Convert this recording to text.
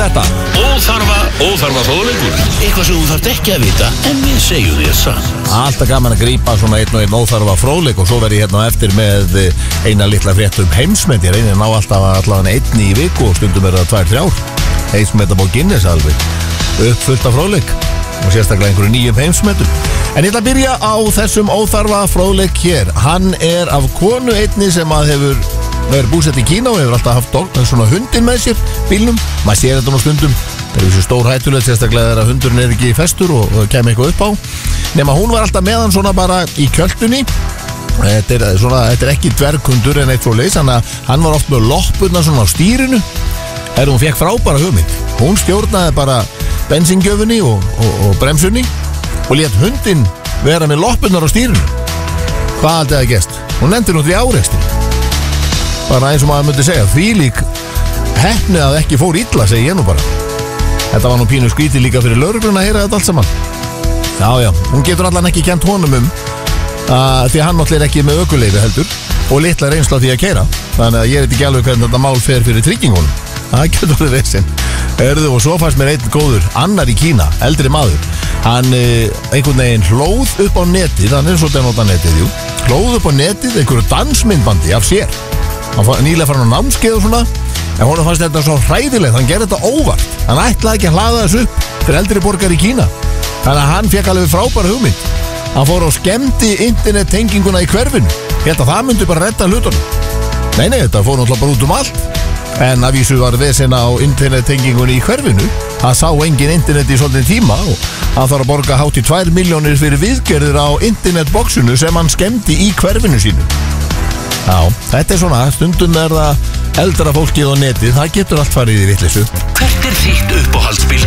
þetta? Óþarfa fróðleikur. Eitthvað sem þú þarft ekki að vita, en við segjum þér samt. Alltaf gaman að grípa svona einn og einn óþarfa fróðleik og svo verð ég hérna á eftir með eina litla frétt heimsmet. Ég reynir ná alltaf allavega einn í viku og stundum er það 2-3 heimsmet á Guinness alveg uppfullt af fróðleik og sérstaklega einhverju nýjum heimsmetum. En ég ætla að byrja á þessum óþarfa fróðleik hér. Hann er af konu einni sem að hefur búsett í Kína og hefur alltaf haft svona hundin með sér bílnum. Maður sér þetta nú stundum. Það er þessu stór hættulegt, sérstaklega þegar hundurinn er ekki festur og kemur eitthvað upp á. Nema hún var alltaf með hann svona bara í kjöltunni. Þetta er ekki dverghundur en eitt svoleiðis, þannig að hann var oft með loppurna svona á stýrinu. Hún fekk frábæra hugmynd. Hún stjórnaði bara bensíngjöfunni og bremsunni og lét hundin vera með loppurnar á stýrinu. Hvað haldið það gest? Hún nefndi nú 3 árekstri. Bara eins og maður myndi segja, þvílík heppni að ekki fór illa, segi ég nú bara. Þetta var nú pínu skrítið líka fyrir lögregluna að heyra þetta allt saman. Já, hún getur allan ekki kent honum því að hann náttúrulega er ekki með ökuleyfi heldur og litla reynsla því að keyra. Þannig að ég veit ekki alveg hvernig þetta mál fer fyrir tryggingunum. Það getur verið reysinn. Og svo fannst mér einn góður, annar í Kína, eldri maður. Hann einhvern veginn hlóð upp á netið, hann er svolítið að nota netið, hlóð upp á netið einhverju dansmyndbandi af sér. Hann nýlega fann á námskeið og svona, en honum fannst þetta svo hræðilegt, hann gerði þetta óvart. Hann ætlaði ekki að hlaða þessu upp fyrir eldri borgar í Kína. Þannig að hann fekk alveg frábæra hugmynd. Hann fór og skemmti internettenginguna í hverfinu. Ég held að það myndi bara redda hlutunum. Nei, þetta fór náttúrulega bara út um allt. En að vísu var vesena á internettengingunni í hverfinu. Það sá engin internet í svolítið tíma og hann þarf að borga hátt í 2 milljónir fyrir viðgerðir á internetboxinu sem hann skemmti í hverfinu sínu. Já, þetta er svona, stundum er það eldra fólkið á netið, það getur allt farið í vitleysu. Hvert er þitt uppáhaldsbíl